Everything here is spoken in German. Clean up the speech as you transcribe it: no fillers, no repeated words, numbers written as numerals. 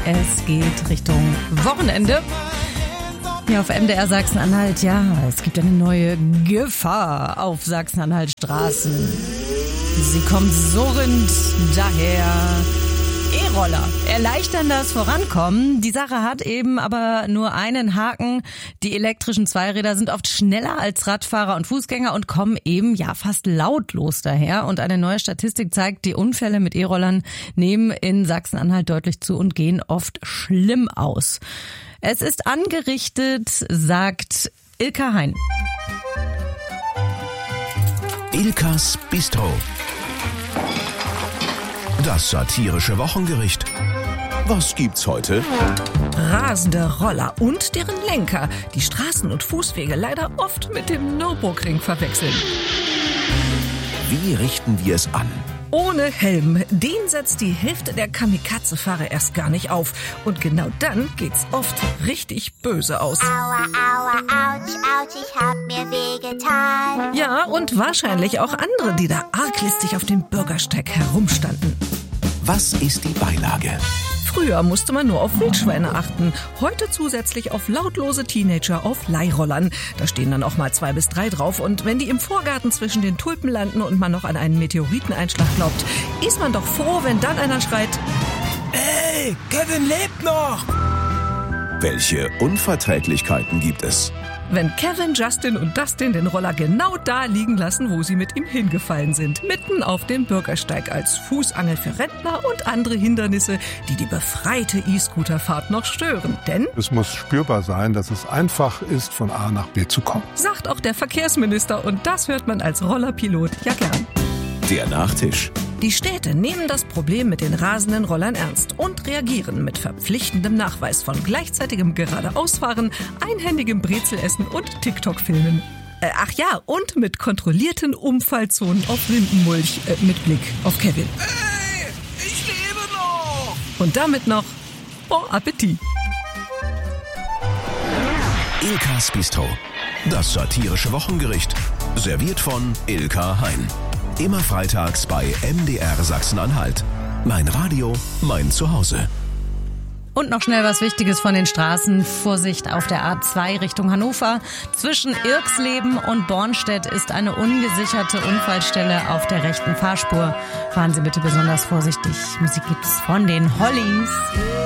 Es geht Richtung Wochenende. Hier auf MDR Sachsen-Anhalt, ja, es gibt eine neue Gefahr auf Sachsen-Anhalt Straßen. Sie kommt surrend daher. E-Roller erleichtern das Vorankommen. Die Sache hat eben aber nur einen Haken. Die elektrischen Zweiräder sind oft schneller als Radfahrer und Fußgänger und kommen eben ja fast lautlos daher. Und eine neue Statistik zeigt, die Unfälle mit E-Rollern nehmen in Sachsen-Anhalt deutlich zu und gehen oft schlimm aus. Es ist angerichtet, sagt Ilka Hein. Ilkas Bistro. Das satirische Wochengericht. Was gibt's heute? Rasende Roller und deren Lenker, die Straßen und Fußwege leider oft mit dem Nürburgring verwechseln. Wie richten wir es an? Ohne Helm, den setzt die Hälfte der Kamikaze-Fahrer erst gar nicht auf. Und genau dann geht's oft richtig böse aus. Aua, aua, ouch, ouch, ich hab mir wehgetan. Ja, und wahrscheinlich auch andere, die da arglistig auf dem Bürgersteig herumstanden. Was ist die Beilage? Früher musste man nur auf Wildschweine achten, heute zusätzlich auf lautlose Teenager auf Leihrollern. Da stehen dann auch mal 2 bis 3 drauf und wenn die im Vorgarten zwischen den Tulpen landen und man noch an einen Meteoriteneinschlag glaubt, ist man doch froh, wenn dann einer schreit: Ey, Kevin lebt noch! Welche Unverträglichkeiten gibt es? Wenn Kevin, Justin und Dustin den Roller genau da liegen lassen, wo sie mit ihm hingefallen sind. Mitten auf dem Bürgersteig als Fußangel für Rentner und andere Hindernisse, die die befreite E-Scooterfahrt noch stören. Denn es muss spürbar sein, dass es einfach ist, von A nach B zu kommen. Sagt auch der Verkehrsminister und das hört man als Rollerpilot ja gern. Der Nachtisch. Die Städte nehmen das Problem mit den rasenden Rollern ernst und reagieren mit verpflichtendem Nachweis von gleichzeitigem Geradeausfahren, einhändigem Brezelessen und TikTok-Filmen. Ach ja, und mit kontrollierten Umfallzonen auf Rindenmulch mit Blick auf Kevin. Ey, ich lebe noch! Und damit noch Bon Appetit! Ilkas Bistro. Das satirische Wochengericht. Serviert von Ilka Hein. Immer freitags bei MDR Sachsen-Anhalt. Mein Radio, mein Zuhause. Und noch schnell was Wichtiges von den Straßen. Vorsicht auf der A2 Richtung Hannover. Zwischen Irksleben und Bornstedt ist eine ungesicherte Unfallstelle auf der rechten Fahrspur. Fahren Sie bitte besonders vorsichtig. Musik gibt's von den Hollies.